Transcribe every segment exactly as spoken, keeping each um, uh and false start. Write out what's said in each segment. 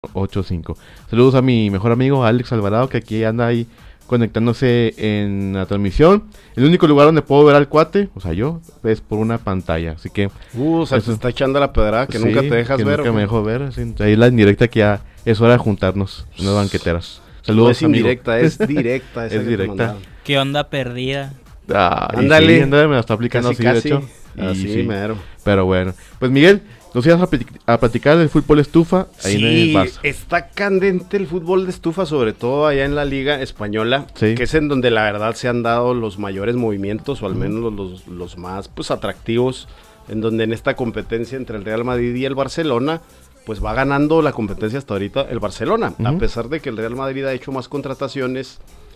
ocho cinco. Saludos a mi mejor amigo Alex Alvarado, que aquí anda ahí conectándose en la transmisión. El único lugar donde puedo ver al cuate, o sea yo, es por una pantalla. Así que... Uh, o sea, eso, te está echando la pedrada que sí, nunca te dejas que ver. Nunca me dejo ver. Sí, ahí la indirecta que ya es hora de juntarnos, unas banqueteras. Saludos, no es indirecta, es directa. Es directa. ¿Qué onda perdida? Ah, ándale. Sí, ándale, me la está aplicando casi, así, casi. de hecho. Así, sí. mero. Pero bueno, pues Miguel, nos ibas a, pl- a platicar del fútbol estufa ahí sí, en el Barça. Está candente el fútbol de estufa, sobre todo allá en la Liga Española, sí. que es en donde la verdad se han dado los mayores movimientos, o al menos los, los, los más pues atractivos, en donde en esta competencia entre el Real Madrid y el Barcelona, pues va ganando la competencia hasta ahorita el Barcelona, uh-huh. a pesar de que el Real Madrid ha hecho más contrataciones,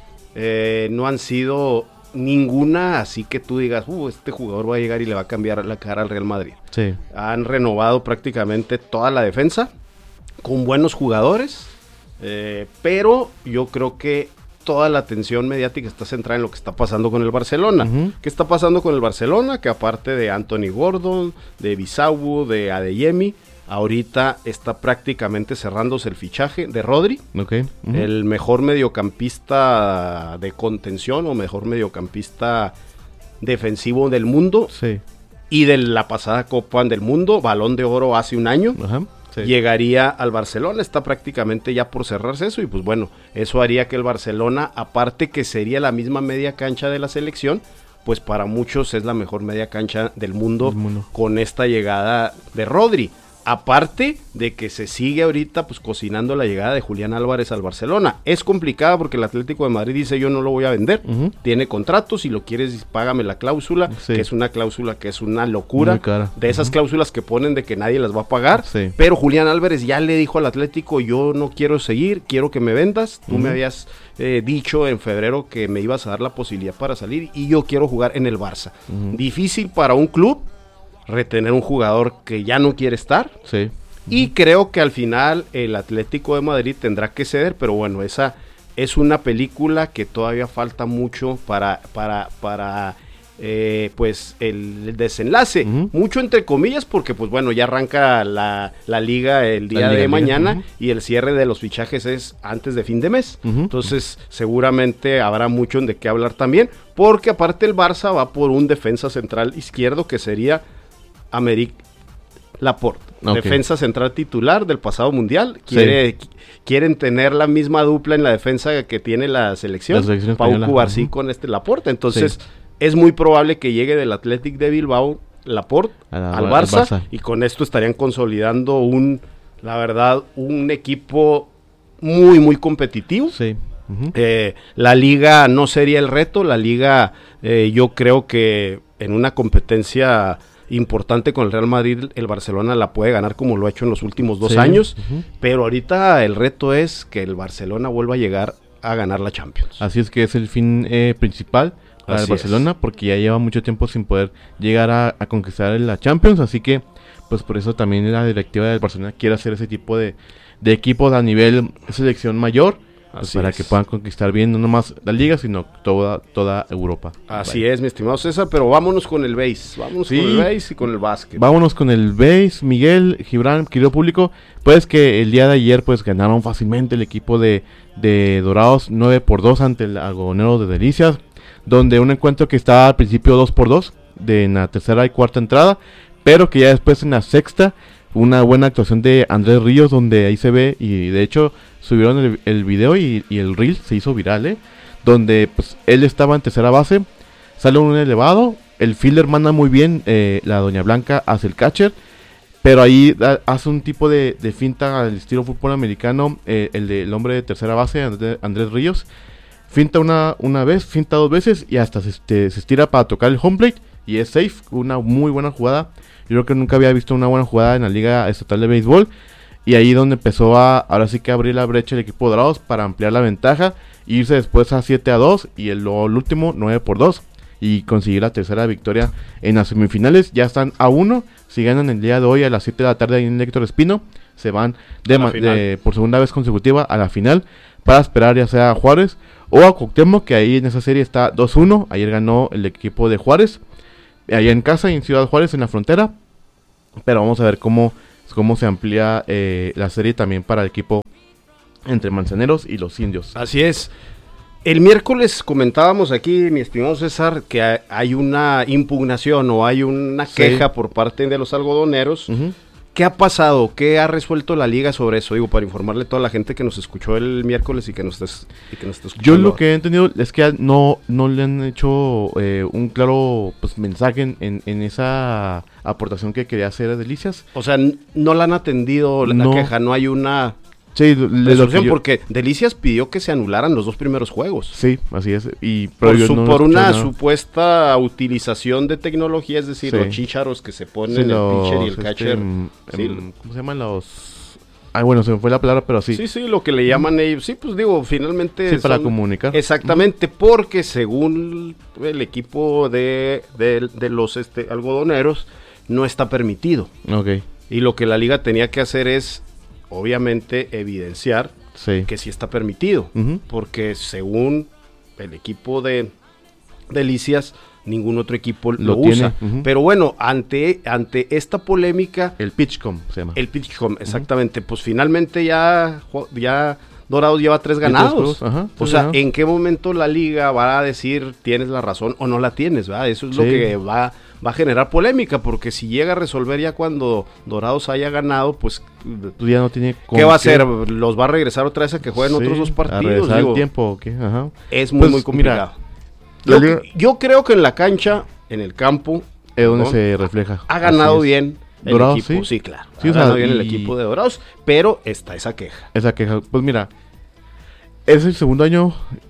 eh, no han sido ninguna así que tú digas, uh, este jugador va a llegar y le va a cambiar la cara al Real Madrid. Sí. Han renovado prácticamente toda la defensa con buenos jugadores, eh, pero yo creo que toda la atención mediática está centrada en lo que está pasando con el Barcelona. Uh-huh. ¿Qué está pasando con el Barcelona? Que aparte de Anthony Gordon, de Bisau, de Adeyemi, ahorita está prácticamente cerrándose el fichaje de Rodri, okay. uh-huh. el mejor mediocampista de contención o mejor mediocampista defensivo del mundo, sí. y de la pasada Copa del Mundo, Balón de Oro hace un año, uh-huh. sí. llegaría al Barcelona, está prácticamente ya por cerrarse eso, y pues bueno, eso haría que el Barcelona, aparte que sería la misma media cancha de la selección, pues para muchos es la mejor media cancha del mundo, el mundo. con esta llegada de Rodri. Aparte de que se sigue ahorita pues cocinando la llegada de Julián Álvarez al Barcelona. Es complicada porque el Atlético de Madrid dice yo no lo voy a vender. Uh-huh. Tiene contrato, si lo quieres págame la cláusula, sí. que es una cláusula que es una locura. Muy cara. De esas uh-huh. cláusulas que ponen de que nadie las va a pagar. Sí. Pero Julián Álvarez ya le dijo al Atlético, yo no quiero seguir, quiero que me vendas. Tú uh-huh. me habías eh, dicho en febrero que me ibas a dar la posibilidad para salir y yo quiero jugar en el Barça. Uh-huh. Difícil para un club retener un jugador que ya no quiere estar, sí. y creo que al final el Atlético de Madrid tendrá que ceder, pero bueno, esa es una película que todavía falta mucho para, para, para eh, pues el desenlace, uh-huh. mucho entre comillas, porque pues bueno, ya arranca la, la liga el día la liga, de mañana, uh-huh. y el cierre de los fichajes es antes de fin de mes, uh-huh. entonces seguramente habrá mucho de qué hablar también, porque aparte el Barça va por un defensa central izquierdo que sería Aymeric Laporte, okay. defensa central titular del pasado mundial, quiere, sí. quieren tener la misma dupla en la defensa que tiene la selección, la selección Pau Cubarsí uh-huh. con este Laporte, entonces sí. es muy probable que llegue del Athletic de Bilbao Laporte la, al, Barça, al Barça, y con esto estarían consolidando un, la verdad, un equipo muy muy competitivo. Sí. Uh-huh. Eh, la liga no sería el reto, la liga eh, yo creo que en una competencia importante con el Real Madrid, el Barcelona la puede ganar como lo ha hecho en los últimos dos sí. años, uh-huh. pero ahorita el reto es que el Barcelona vuelva a llegar a ganar la Champions. Así es que es el fin eh, principal para así el Barcelona, es. porque ya lleva mucho tiempo sin poder llegar a, a conquistar la Champions, así que pues por eso también la directiva del Barcelona quiere hacer ese tipo de, de equipos a nivel selección mayor, pues para es. que puedan conquistar bien no nomás la liga, sino toda toda Europa. Así Vaya. es, mi estimado César, pero vámonos con el base, vámonos sí. con el base y con el básquet. Vámonos con el base, Miguel, Gibran, querido público, pues que el día de ayer pues ganaron fácilmente el equipo de, de Dorados nueve por dos ante el Algodonero de Delicias, donde un encuentro que estaba al principio dos por dos, de en la tercera y cuarta entrada, pero que ya después en la sexta, una buena actuación de Andrés Ríos, donde ahí se ve, y de hecho subieron el, el video y, y el reel se hizo viral, ¿eh? Donde pues él estaba en tercera base, sale un elevado, el fielder manda muy bien, eh, la Doña Blanca hace el catcher, pero ahí da, hace un tipo de, de finta al estilo fútbol americano, eh, el del hombre de tercera base, Andrés, Andrés Ríos, finta una, una vez, finta dos veces y hasta se, este, se estira para tocar el home plate y es safe, una muy buena jugada. Yo creo que nunca había visto una buena jugada en la Liga Estatal de Béisbol. Y ahí donde empezó a, ahora sí que abrir la brecha el equipo de Dorados para ampliar la ventaja. E irse después a siete a dos y el, el último nueve por dos. Y conseguir la tercera victoria en las semifinales. Ya están a uno. Si ganan el día de hoy a las siete de la tarde en Héctor Espino, se van de, ma- de, por segunda vez consecutiva a la final. Para esperar ya sea a Juárez o a Cuauhtémoc, que ahí en esa serie está dos uno. Ayer ganó el equipo de Juárez. Allá en casa y en Ciudad Juárez, en la frontera. Pero vamos a ver cómo cómo se amplía eh, la serie también para el equipo entre Manzaneros y los Indios. Así es. El miércoles comentábamos aquí, mi estimado César, que hay una impugnación o hay una queja sí. por parte de los algodoneros. Uh-huh. ¿Qué ha pasado? ¿Qué ha resuelto la liga sobre eso? Digo, para informarle a toda la gente que nos escuchó el miércoles y que nos está, y que nos está escuchando. Yo lo que he entendido es que no, no le han hecho eh, un claro pues, mensaje en, en, en esa aportación que quería hacer a Delicias. O sea, no la han atendido la no. queja, no hay una... Sí, resolución yo... porque Delicias pidió que se anularan los dos primeros juegos. Sí, así es. Y pero por, su, no por una nada. supuesta utilización de tecnología, es decir, sí. los chícharos que se ponen sí, en el pitcher y el catcher. Este, em, sí. em, ¿Cómo se llaman los...? Ah, bueno, se me fue la palabra, pero sí. Sí, sí, lo que le llaman ellos. Sí, pues digo, finalmente... Sí, son, para comunicar. Exactamente, porque según el equipo de, de, de los este, algodoneros, no está permitido. Ok. Y lo que la liga tenía que hacer es... obviamente evidenciar sí. que sí está permitido, uh-huh. porque según el equipo de Delicias, ningún otro equipo lo, lo usa. Uh-huh. Pero bueno, ante, ante esta polémica... El PitchCom se llama. El PitchCom, exactamente. Uh-huh. Pues finalmente ya, ya Dorados lleva tres ganados. Ajá, o sea, ¿en qué momento la liga va a decir tienes la razón o no la tienes? ¿verdad? Eso es sí. lo que va... va a generar polémica, porque si llega a resolver ya cuando Dorados haya ganado, pues, pues ya no tiene ¿qué va a hacer? ¿Los va a regresar otra vez a que jueguen sí, otros dos partidos? A regresar Digo, el tiempo, ¿okay? Ajá. Es muy, pues, muy complicado. Mira, yo, yo creo que en la cancha, en el campo, es donde ¿no? se refleja. Ha ganado bien el Dorados, equipo, sí, sí claro. Sí, ha o sea, ganado bien y... el equipo de Dorados, pero está esa queja. Esa queja, pues mira, es el segundo año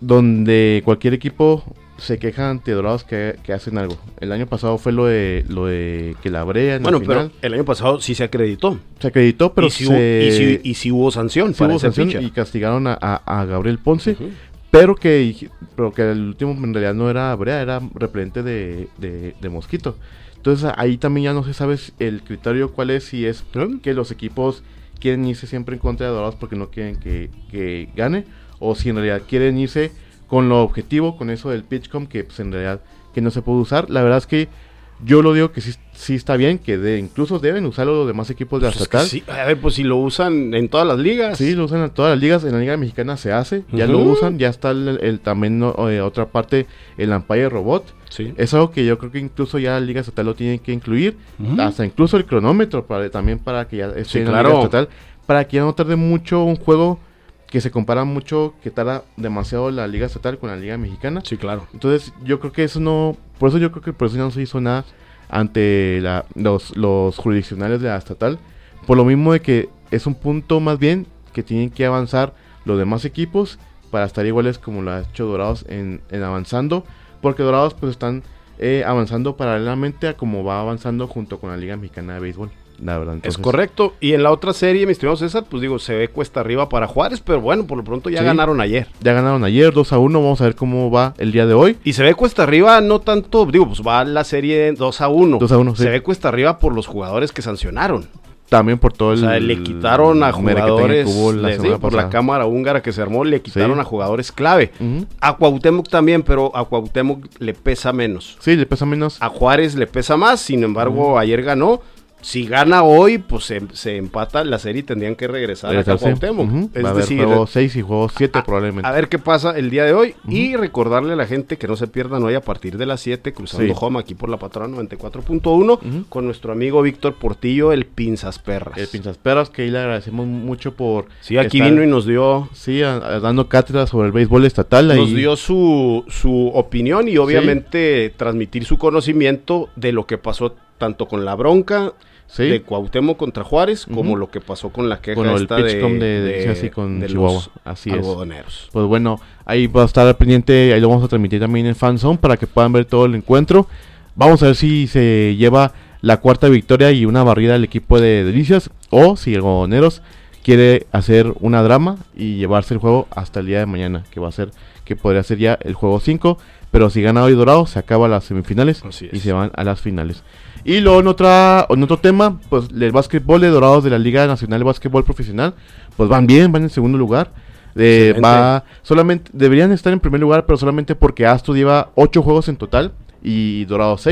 donde cualquier equipo se quejan ante Dorados que, que hacen algo. El año pasado fue lo de lo de que la brea en bueno, el final. Pero el año pasado sí se acreditó. Se acreditó, pero y si, se... hubo, y si, y si hubo sanción. Sí para hubo ese sanción pitcher. Y castigaron a, a, a Gabriel Ponce, uh-huh. pero que pero que el último en realidad no era brea, era repelente de, de, de mosquito. Entonces ahí también ya no se sabe el criterio cuál es, si es ¿Eh? que los equipos quieren irse siempre en contra de Dorados porque no quieren que, que gane, o si en realidad quieren irse con lo objetivo, con eso del PitchCom, que pues en realidad que no se puede usar. La verdad es que yo lo digo que sí, sí está bien, que de, incluso deben usarlo los demás equipos de la pues estatal. Es que sí. A ver, pues si lo usan en todas las ligas. Sí, lo usan en todas las ligas, en la Liga Mexicana se hace, ya uh-huh. lo usan, ya está el, el también eh, otra parte, el Umpire Robot. Sí. Es algo que yo creo que incluso ya la Liga Estatal lo tiene que incluir, uh-huh. hasta incluso el cronómetro, para, también para que ya esté sí, en claro. la Liga Estatal, para que ya no tarde mucho un juego que se compara mucho, que tarda demasiado la Liga Estatal con la Liga Mexicana. Sí, claro. Entonces, yo creo que eso no, por eso yo creo que por eso no se hizo nada ante la, los, los jurisdiccionales de la estatal, por lo mismo de que es un punto más bien que tienen que avanzar los demás equipos para estar iguales como lo ha hecho Dorados en, en avanzando, porque Dorados pues están eh, avanzando paralelamente a como va avanzando junto con la Liga Mexicana de Béisbol. La verdad, entonces... Es correcto, y en la otra serie, mi estimado César, pues digo, se ve cuesta arriba para Juárez, pero bueno, por lo pronto ya sí, ganaron ayer. Ya ganaron ayer, dos a uno, vamos a ver cómo va el día de hoy. Y se ve cuesta arriba, no tanto, digo, pues va la serie dos a uno. dos a uno, sí. Se ve cuesta arriba por los jugadores que sancionaron. También por todo el... O sea, le quitaron a jugadores, la les, digo, por la cámara húngara que se armó, le quitaron sí. a jugadores clave. Uh-huh. A Cuauhtémoc también, pero a Cuauhtémoc le pesa menos. Sí, le pesa menos. A Juárez le pesa más, sin embargo, uh-huh. ayer ganó. Si gana hoy, pues se, se empata la serie y tendrían que regresar a Cuauhtémoc. Uh-huh. Es Va a decir, juego seis y juego siete probablemente. A ver qué pasa el día de hoy uh-huh. y recordarle a la gente que no se pierdan hoy a partir de las siete, cruzando sí. home aquí por la Patrona noventa y cuatro punto uno, uh-huh. con nuestro amigo Víctor Portillo, el Pinzas Perras. El Pinzas Perras, que ahí le agradecemos mucho por... Sí, aquí estar, vino y nos dio... Sí, a, a, dando cátedra sobre el béisbol estatal. Nos ahí. dio su, su opinión y obviamente sí. transmitir su conocimiento de lo que pasó tanto con la bronca... Sí. De Cuauhtémoc contra Juárez, uh-huh. como lo que pasó con la queja con esta el de, de, de, de, así con de Chihuahua. los así algodoneros. Es. Pues bueno, ahí va a estar al pendiente, ahí lo vamos a transmitir también en Fanzone para que puedan ver todo el encuentro. Vamos a ver si se lleva la cuarta victoria y una barrida al equipo de Delicias, o si el Algodoneros quiere hacer una drama y llevarse el juego hasta el día de mañana, que va a ser, que podría ser ya el juego cinco, pero si gana hoy Dorado, se acaba las semifinales y se van a las finales. Y luego en, otra, en otro tema, pues el básquetbol de Dorados de la Liga Nacional de Básquetbol Profesional, pues van bien, van en segundo lugar. Eh, va solamente deberían estar en primer lugar, pero solamente porque Astro lleva ocho juegos en total y Dorados seis.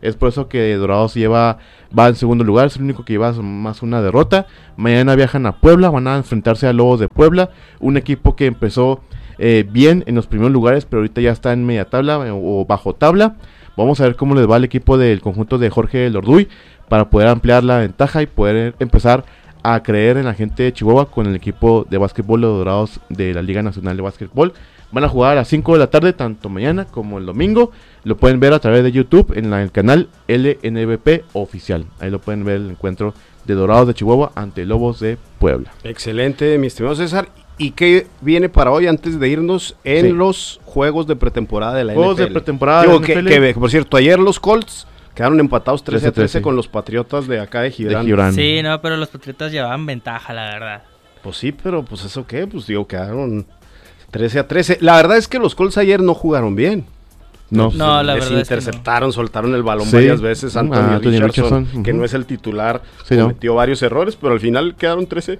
Es por eso que Dorados lleva va en segundo lugar, es el único que lleva más una derrota. Mañana viajan a Puebla, van a enfrentarse a Lobos de Puebla, un equipo que empezó eh, bien en los primeros lugares, pero ahorita ya está en media tabla eh, o bajo tabla. Vamos a ver cómo les va al equipo del conjunto de Jorge Lorduy para poder ampliar la ventaja y poder empezar a creer en la gente de Chihuahua con el equipo de básquetbol de Dorados de la Liga Nacional de Básquetbol. Van a jugar a las cinco de la tarde, tanto mañana como el domingo. Lo pueden ver a través de YouTube en la, el canal L N B P Oficial. Ahí lo pueden ver el encuentro de Dorados de Chihuahua ante Lobos de Puebla. Excelente, mi estimado César. ¿Y qué viene para hoy antes de irnos en sí. los juegos de pretemporada de la juegos N F L? Juegos de pretemporada Digo, de que, la N F L. Que, por cierto, ayer los Colts quedaron empatados trece a trece con los Patriotas de acá de Gibran. de Gibran. Sí, no, pero los Patriotas llevaban ventaja, la verdad. Pues sí, pero pues eso qué, pues digo, quedaron trece a trece. La verdad es que los Colts ayer no jugaron bien. No, no la les verdad interceptaron, es que no. soltaron el balón sí. varias veces. Anthony, ah, Anthony Richardson, Richardson, que uh-huh. no es el titular, sí, cometió no. varios errores, pero al final quedaron trece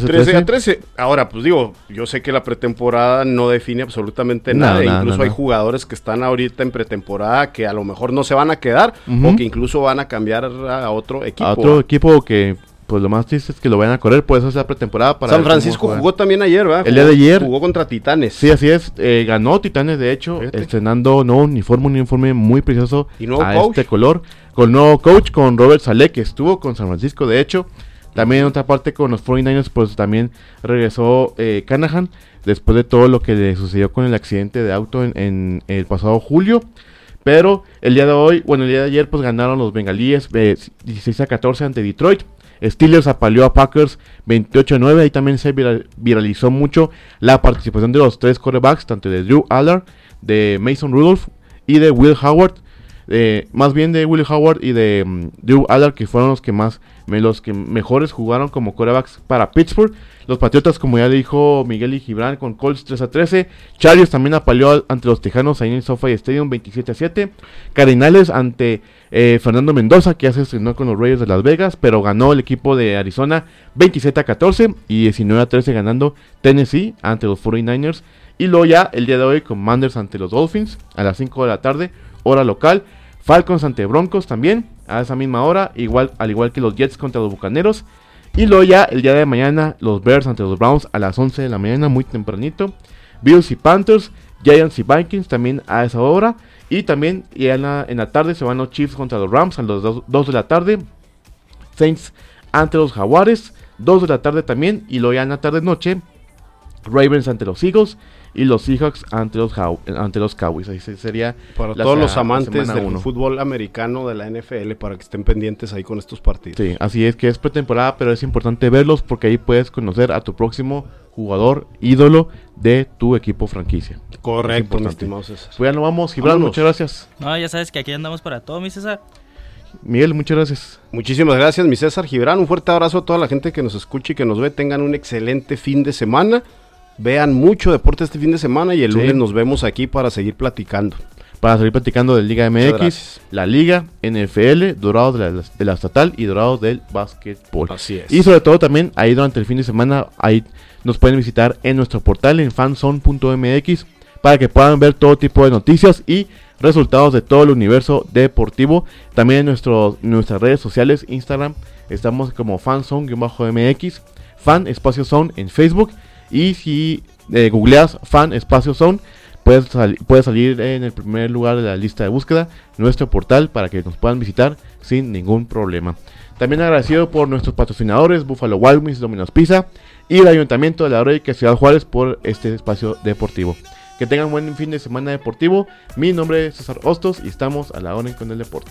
a trece. Ahora, pues digo, yo sé que la pretemporada no define absolutamente no, nada. No, incluso no, hay no. jugadores que están ahorita en pretemporada que a lo mejor no se van a quedar uh-huh. o que incluso van a cambiar a otro equipo. A otro ¿eh? equipo que... Pues lo más triste es que lo vayan a correr, por eso es la pretemporada. Para San Francisco jugó también ayer, ¿verdad? El día de ayer. Jugó contra Titanes. Sí, así es. Eh, ganó Titanes, de hecho, Fíjate. estrenando nuevo uniforme, un uniforme muy precioso ¿Y nuevo a coach? este color. Con nuevo coach, con Robert Saleh, que estuvo con San Francisco, de hecho. También en otra parte con los cuarenta y nueve ers, pues también regresó eh, Canahan, después de todo lo que le sucedió con el accidente de auto en, en el pasado julio. Pero el día de hoy, bueno, el día de ayer, pues ganaron los bengalíes eh, dieciséis a catorce ante Detroit. Steelers apaleó a Packers veintiocho a nueve. Ahí también se viral, viralizó mucho la participación de los tres quarterbacks, tanto de Drew Allard, de Mason Rudolph y de Will Howard. Eh, más bien de Will Howard y de um, Drew Allard, que fueron los que más me, los que mejores jugaron como quarterbacks para Pittsburgh. Los Patriotas, como ya le dijo Miguel y Gibran, con Colts tres a trece. Chargers también apaleó ante los Tejanos ahí en el SoFi Stadium veintisiete a siete. Cardinales ante eh, Fernando Mendoza, que ya se estrenó con los Raiders de Las Vegas, pero ganó el equipo de Arizona veintisiete a catorce y diecinueve a trece ganando Tennessee ante los cuarenta y nueve ers. Y luego ya el día de hoy Commanders ante los Dolphins a las cinco de la tarde, hora local. Falcons ante Broncos también a esa misma hora, igual al igual que los Jets contra los Bucaneros. Y luego ya el día de mañana los Bears ante los Browns a las once de la mañana, muy tempranito. Bills y Panthers, Giants y Vikings también a esa hora. Y también y en, la, en la tarde se van los Chiefs contra los Rams a las dos de la tarde. Saints ante los Jaguares, dos de la tarde también. Y luego ya en la tarde noche, Ravens ante los Eagles y los Seahawks ante los, ante los Cowboys. Ahí sería para todos los amantes del uno. Fútbol americano de la N F L, para que estén pendientes ahí con estos partidos. Sí, así es, que es pretemporada, pero es importante verlos porque ahí puedes conocer a tu próximo jugador ídolo de tu equipo franquicia. Correcto, mi estimado César. Pues ya nos vamos, Gibran, muchas gracias. No, ya sabes que aquí andamos para todo, mi César. Miguel, muchas gracias. Muchísimas gracias, mi César. Gibran, un fuerte abrazo a toda la gente que nos escucha y que nos ve. Tengan un excelente fin de semana. Vean mucho deporte este fin de semana y el sí. lunes nos vemos aquí para seguir platicando. Para seguir platicando de Liga M X, la Liga, N F L, Dorados de la, de la Estatal y Dorados del Básquetbol. Así es. Y sobre todo también ahí durante el fin de semana, ahí nos pueden visitar en nuestro portal en fanzone punto m x para que puedan ver todo tipo de noticias y resultados de todo el universo deportivo. También en nuestro, nuestras redes sociales, Instagram, estamos como fanzone-M X, fan espacio zone en Facebook. Y si eh, googleas fan espacio zone, puedes, sal- puedes salir en el primer lugar de la lista de búsqueda, nuestro portal, para que nos puedan visitar sin ningún problema. También agradecido por nuestros patrocinadores, Buffalo Wild Wings, Domino's Pizza y el Ayuntamiento de la Heroica Ciudad Juárez por este espacio deportivo. Que tengan buen fin de semana deportivo. Mi nombre es César Hostos y estamos a la hora con el deporte.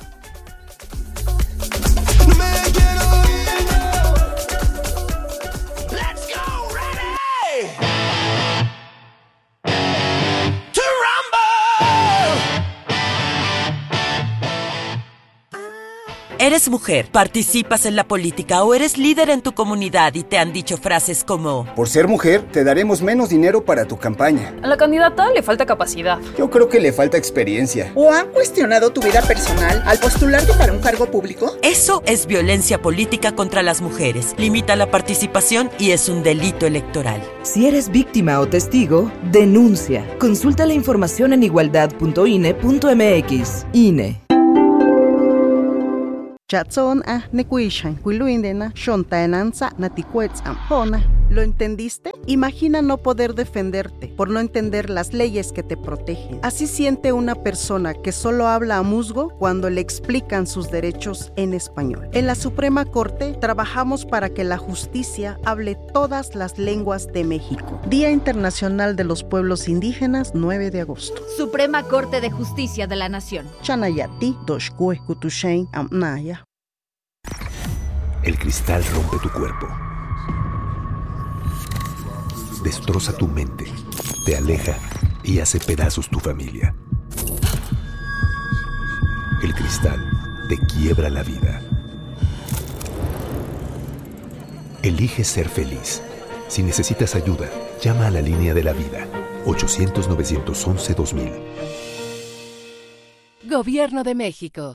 ¿Eres mujer, participas en la política o eres líder en tu comunidad y te han dicho frases como: por ser mujer, te daremos menos dinero para tu campaña? A la candidata le falta capacidad. Yo creo que le falta experiencia. ¿O han cuestionado tu vida personal al postularte para un cargo público? Eso es violencia política contra las mujeres. Limita la participación y es un delito electoral. Si eres víctima o testigo, denuncia. Consulta la información en igualdad punto i n e punto m x. I N E. Chatson a nekuishan kuiluindena shontaenanza natikuetzam hona. ¿Lo entendiste? Imagina no poder defenderte por no entender las leyes que te protegen. Así siente una persona que solo habla a musgo cuando le explican sus derechos en español. En la Suprema Corte trabajamos para que la justicia hable todas las lenguas de México. Día Internacional de los Pueblos Indígenas, nueve de agosto. Suprema Corte de Justicia de la Nación. Chanayati, Doshkue, Kutushain, Amnaya. El cristal rompe tu cuerpo. Destroza tu mente, te aleja y hace pedazos tu familia. El cristal te quiebra la vida. Elige ser feliz. Si necesitas ayuda, llama a la línea de la vida, ochocientos, novecientos once, dos mil. Gobierno de México.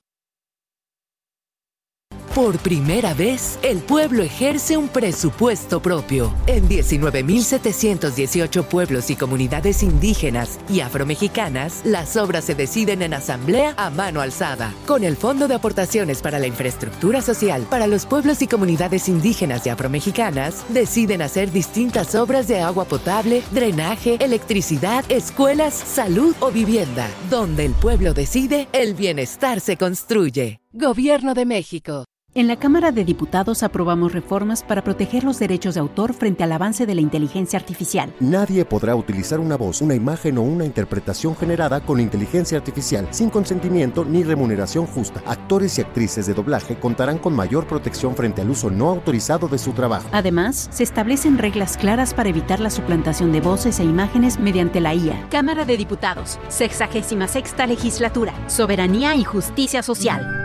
Por primera vez, el pueblo ejerce un presupuesto propio. En diecinueve mil setecientos dieciocho pueblos y comunidades indígenas y afromexicanas, las obras se deciden en asamblea a mano alzada. Con el Fondo de Aportaciones para la Infraestructura Social para los pueblos y comunidades indígenas y afromexicanas, deciden hacer distintas obras de agua potable, drenaje, electricidad, escuelas, salud o vivienda. Donde el pueblo decide, el bienestar se construye. Gobierno de México. En la Cámara de Diputados aprobamos reformas para proteger los derechos de autor frente al avance de la inteligencia artificial. Nadie podrá utilizar una voz, una imagen o una interpretación generada con inteligencia artificial sin consentimiento ni remuneración justa. Actores y actrices de doblaje contarán con mayor protección frente al uso no autorizado de su trabajo. Además, se establecen reglas claras para evitar la suplantación de voces e imágenes mediante la I A. Cámara de Diputados, sexagésima sexta legislatura, soberanía y justicia social.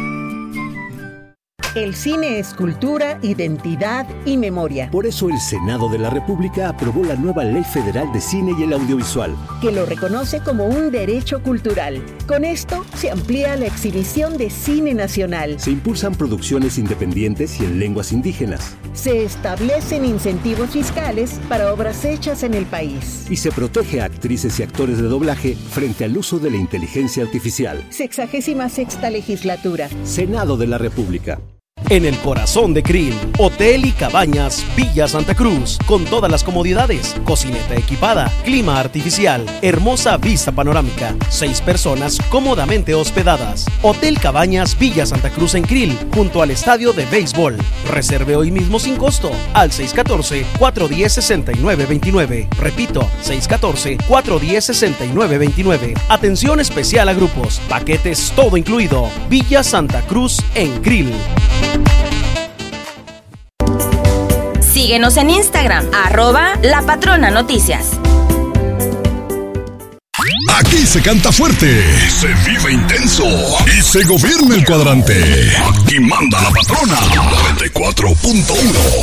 El cine es cultura, identidad y memoria. Por eso el Senado de la República aprobó la nueva Ley Federal de Cine y el Audiovisual, que lo reconoce como un derecho cultural. Con esto se amplía la exhibición de cine nacional. Se impulsan producciones independientes y en lenguas indígenas. Se establecen incentivos fiscales para obras hechas en el país. Y se protege a actrices y actores de doblaje frente al uso de la inteligencia artificial. Sexagésima sexta legislatura. Senado de la República. En el corazón de Krill, Hotel y Cabañas Villa Santa Cruz, con todas las comodidades, cocineta equipada, clima artificial, hermosa vista panorámica, seis personas cómodamente hospedadas. Hotel Cabañas Villa Santa Cruz en Krill, junto al estadio de béisbol. Reserve hoy mismo sin costo al seis uno cuatro, cuatro uno cero, seis nueve dos nueve. Repito, seis uno cuatro, cuatro uno cero, seis nueve dos nueve. Atención especial a grupos, paquetes todo incluido. Villa Santa Cruz en Krill. Síguenos en Instagram, arroba La Patrona Noticias. Aquí se canta fuerte, se vive intenso y se gobierna el cuadrante. Aquí manda la patrona noventa y cuatro punto uno.